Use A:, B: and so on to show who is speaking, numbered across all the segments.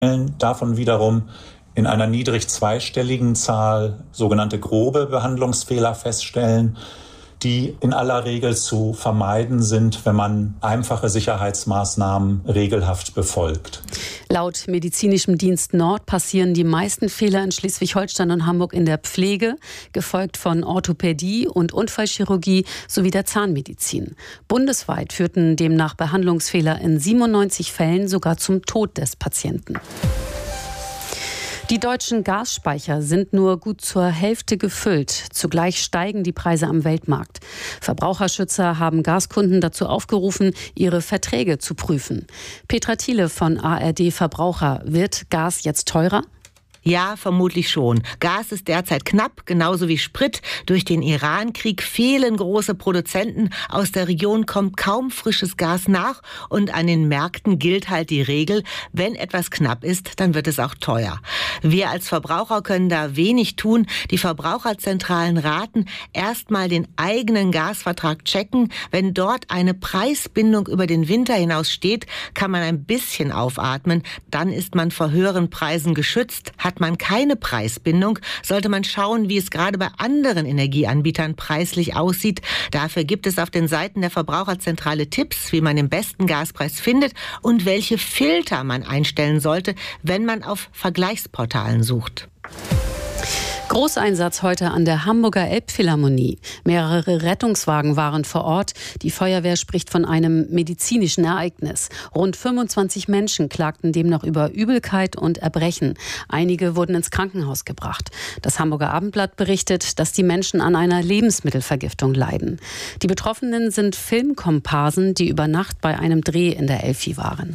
A: davon wiederum in einer niedrig zweistelligen Zahl sogenannte grobe Behandlungsfehler feststellen, die in aller Regel zu vermeiden sind, wenn man einfache Sicherheitsmaßnahmen regelhaft befolgt.
B: Laut Medizinischem Dienst Nord passieren die meisten Fehler in Schleswig-Holstein und Hamburg in der Pflege, gefolgt von Orthopädie und Unfallchirurgie sowie der Zahnmedizin. Bundesweit führten demnach Behandlungsfehler in 97 Fällen sogar zum Tod des Patienten. Die deutschen Gasspeicher sind nur gut zur Hälfte gefüllt. Zugleich steigen die Preise am Weltmarkt. Verbraucherschützer haben Gaskunden dazu aufgerufen, ihre Verträge zu prüfen. Petra Thiele von ARD Verbraucher. Wird Gas jetzt teurer?
C: Ja, vermutlich schon. Gas ist derzeit knapp, genauso wie Sprit. Durch den Iran-Krieg fehlen große Produzenten. Aus der Region kommt kaum frisches Gas nach. Und an den Märkten gilt halt die Regel, wenn etwas knapp ist, dann wird es auch teuer. Wir als Verbraucher können da wenig tun. Die Verbraucherzentralen raten, erstmal den eigenen Gasvertrag checken. Wenn dort eine Preisbindung über den Winter hinaus steht, kann man ein bisschen aufatmen. Dann ist man vor höheren Preisen geschützt. Hat man keine Preisbindung, sollte man schauen, wie es gerade bei anderen Energieanbietern preislich aussieht. Dafür gibt es auf den Seiten der Verbraucherzentrale Tipps, wie man den besten Gaspreis findet und welche Filter man einstellen sollte, wenn man auf Vergleichsportalen sucht.
B: Großeinsatz heute an der Hamburger Elbphilharmonie. Mehrere Rettungswagen waren vor Ort. Die Feuerwehr spricht von einem medizinischen Ereignis. Rund 25 Menschen klagten demnach über Übelkeit und Erbrechen. Einige wurden ins Krankenhaus gebracht. Das Hamburger Abendblatt berichtet, dass die Menschen an einer Lebensmittelvergiftung leiden. Die Betroffenen sind Filmkomparsen, die über Nacht bei einem Dreh in der Elfi waren.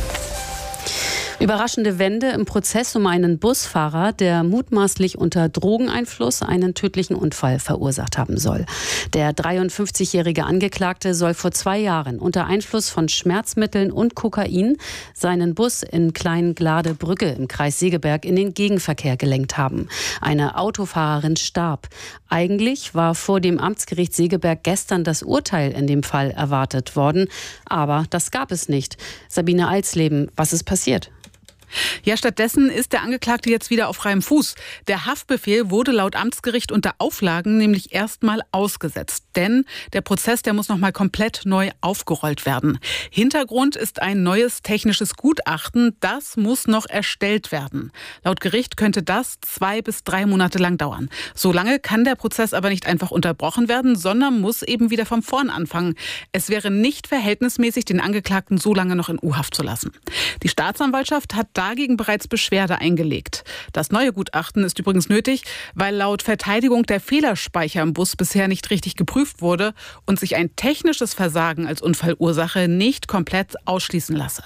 B: Überraschende Wende im Prozess um einen Busfahrer, der mutmaßlich unter Drogeneinfluss einen tödlichen Unfall verursacht haben soll. Der 53-jährige Angeklagte soll vor 2 Jahren unter Einfluss von Schmerzmitteln und Kokain seinen Bus in Kleingladebrücke im Kreis Segeberg in den Gegenverkehr gelenkt haben. Eine Autofahrerin starb. Eigentlich war vor dem Amtsgericht Segeberg gestern das Urteil in dem Fall erwartet worden, aber das gab es nicht. Sabine Alsleben, was ist passiert?
D: Ja, stattdessen ist der Angeklagte jetzt wieder auf freiem Fuß. Der Haftbefehl wurde laut Amtsgericht unter Auflagen nämlich erstmal ausgesetzt. Denn der Prozess, der muss nochmal komplett neu aufgerollt werden. Hintergrund ist ein neues technisches Gutachten. Das muss noch erstellt werden. Laut Gericht könnte das 2 bis 3 Monate lang dauern. So lange kann der Prozess aber nicht einfach unterbrochen werden, sondern muss eben wieder von vorn anfangen. Es wäre nicht verhältnismäßig, den Angeklagten so lange noch in U-Haft zu lassen. Die Staatsanwaltschaft hat dagegen bereits Beschwerde eingelegt. Das neue Gutachten ist übrigens nötig, weil laut Verteidigung der Fehlerspeicher im Bus bisher nicht richtig geprüft wurde und sich ein technisches Versagen als Unfallursache nicht komplett ausschließen lasse.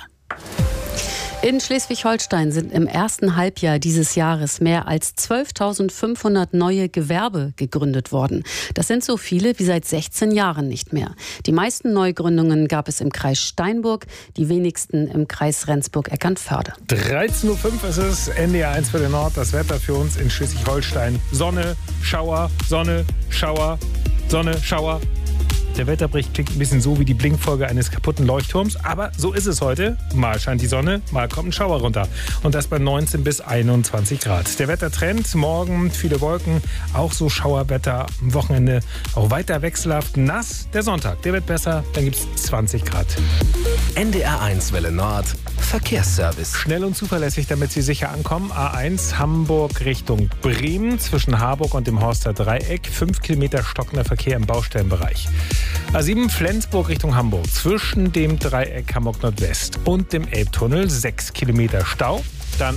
B: In Schleswig-Holstein sind im ersten Halbjahr dieses Jahres mehr als 12.500 neue Gewerbe gegründet worden. Das sind so viele wie seit 16 Jahren nicht mehr. Die meisten Neugründungen gab es im Kreis Steinburg, die wenigsten im Kreis Rendsburg-Eckernförde.
E: 13.05 Uhr ist es, NDR 1 für den Nord, das Wetter für uns in Schleswig-Holstein. Sonne, Schauer, Sonne, Schauer, Sonne, Schauer. Der Wetterbericht klingt ein bisschen so wie die Blinkfolge eines kaputten Leuchtturms, aber so ist es heute. Mal scheint die Sonne, mal kommt ein Schauer runter. Und das bei 19 bis 21 Grad. Der Wettertrend, morgen viele Wolken, auch so Schauerwetter. Am Wochenende auch weiter wechselhaft nass. Der Sonntag, der wird besser, dann gibt es 20 Grad.
F: NDR 1 Welle Nord, Verkehrsservice.
E: Schnell und zuverlässig, damit Sie sicher ankommen. A1 Hamburg Richtung Bremen zwischen Harburg und dem Horster Dreieck. 5 Kilometer stockender Verkehr im Baustellenbereich. A7 Flensburg Richtung Hamburg zwischen dem Dreieck Hamburg Nordwest und dem Elbtunnel 6 Kilometer Stau. Dann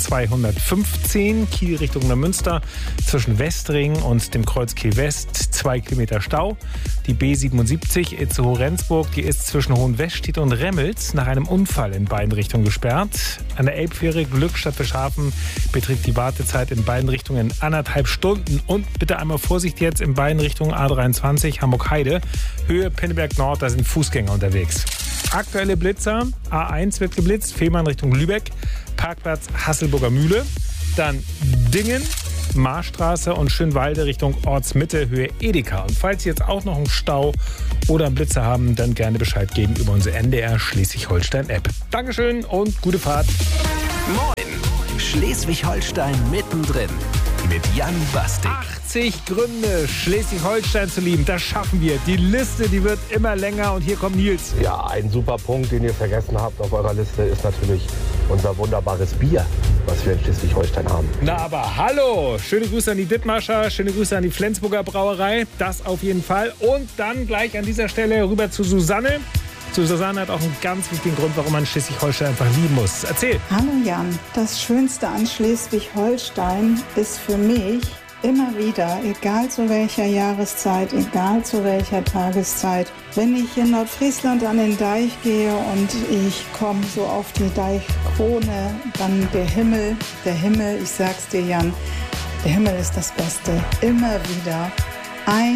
E: A215 Kiel Richtung Neumünster zwischen Westring und dem Kreuz Kiel West 2 Kilometer Stau. Die B77 Itzehoe-Rendsburg, die ist zwischen Hohenwestedt und Remmels nach einem Unfall in beiden Richtungen gesperrt. An der Elbfähre Glückstadt Fischhafen beträgt die Wartezeit in beiden Richtungen 1,5 Stunden. Und bitte einmal Vorsicht jetzt in beiden Richtungen A23 Hamburg-Heide. Höhe Pinneberg Nord, da sind Fußgänger unterwegs. Aktuelle Blitzer, A1 wird geblitzt, Fehmarn Richtung Lübeck, Parkplatz Hasselburger Mühle, dann Dingen, Marstraße und Schönwalde Richtung Ortsmitte, Höhe Edeka. Und falls Sie jetzt auch noch einen Stau oder einen Blitzer haben, dann gerne Bescheid geben über unsere NDR Schleswig-Holstein-App. Dankeschön und gute Fahrt.
F: Moin, Schleswig-Holstein mittendrin mit Jan Bastik.
E: 80 Gründe, Schleswig-Holstein zu lieben. Das schaffen wir. Die Liste, die wird immer länger. Und hier kommt Nils.
G: Ja, ein super Punkt, den ihr vergessen habt auf eurer Liste, ist natürlich unser wunderbares Bier, was wir in Schleswig-Holstein haben.
E: Na aber hallo. Schöne Grüße an die Dithmarscher, schöne Grüße an die Flensburger Brauerei. Das auf jeden Fall. Und dann gleich an dieser Stelle rüber zu Susanne. Susanne hat auch einen ganz wichtigen Grund, warum man Schleswig-Holstein einfach lieben muss. Erzähl.
H: Hallo Jan, das Schönste an Schleswig-Holstein ist für mich immer wieder, egal zu welcher Jahreszeit, egal zu welcher Tageszeit, wenn ich in Nordfriesland an den Deich gehe und ich komme so auf die Deichkrone, dann der Himmel, ich sag's dir Jan, der Himmel ist das Beste, immer wieder.